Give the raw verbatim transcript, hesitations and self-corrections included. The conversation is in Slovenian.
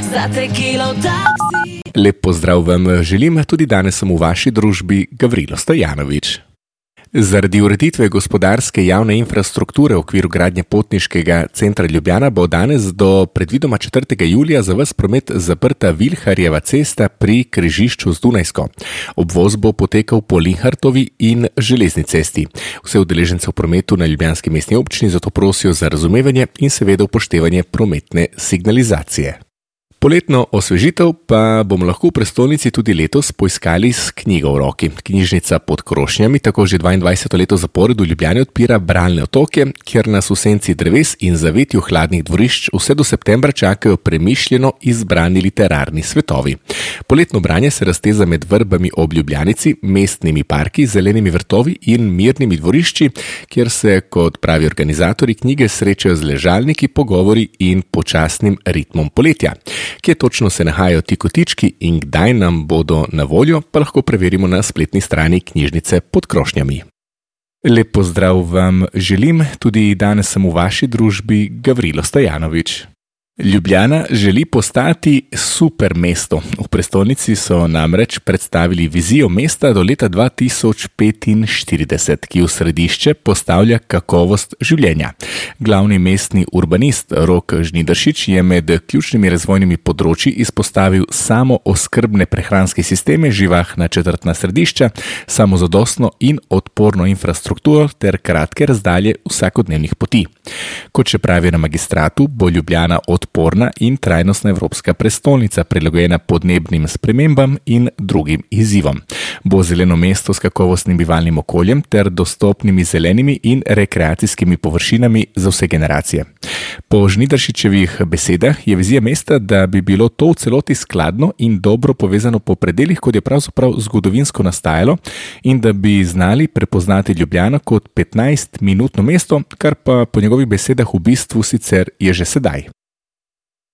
za tekilo taksi. Lep pozdrav vam želim, tudi danes sem v vaši družbi Gavrilo Stojanovič. Zaradi ureditve gospodarske javne infrastrukture v okviru gradnje potniškega centra Ljubljana bo danes do predvidoma četrtega julija za ves promet zaprta Vilharjeva cesta pri križišču z Dunajsko. Obvoz bo potekal po Linhartovi in Železni cesti. Vse udeležence v prometu na ljubljanski mestni občini zato prosijo za razumevanje in seveda upoštevanje prometne signalizacije. Poletno osvežitev pa bomo lahko v prestolnici tudi letos poiskali s knjigo v roki. Knjižnica Pod krošnjami tako že dvaindvajseto leto zapored v Ljubljani odpira bralne otoke, kjer nas v senci dreves in zavetju hladnih dvorišč vse do septembra čakajo premišljeno izbrani literarni svetovi. Poletno branje se razteza med vrbami ob Ljubljanici, mestnimi parki, zelenimi vrtovi in mirnimi dvorišči, kjer se, kot pravi organizatorji knjige, srečajo z ležalniki, pogovori in počasnim ritmom poletja. Kje točno se nahajajo ti kotički in kdaj nam bodo na voljo, pa lahko preverimo na spletni strani knjižnice Pod krošnjami. Lep pozdrav vam želim, tudi danes sem v vaši družbi Gavrilo Stojanovič. Ljubljana želi postati super mesto. V prestolnici so namreč predstavili vizijo mesta do leta dva tisoč petinštirideset, ki v središče postavlja kakovost življenja. Glavni mestni urbanist Rok Žnidaršič je med ključnimi razvojnimi področji izpostavil samooskrbne prehranske sisteme, živahna četrtna središča, samozadostno in odporno infrastrukturo ter kratke razdalje vsakodnevnih poti. Kot še pravijo na magistratu, bo Ljubljana odporna in trajnostna evropska prestolnica, prilagojena podnebnim spremembam in drugim izzivom. Bo zeleno mesto s kakovostnim bivalnim okoljem ter dostopnimi zelenimi in rekreacijskimi površinami za vse generacije. Po Žnidaršičevih besedah je vizija mesta, da bi bilo to v celoti skladno in dobro povezano po predelih, kot je pravzaprav zgodovinsko nastajalo, in da bi znali prepoznati Ljubljano kot petnajstminutno mesto, kar pa po njegovih besedah v bistvu sicer je že sedaj.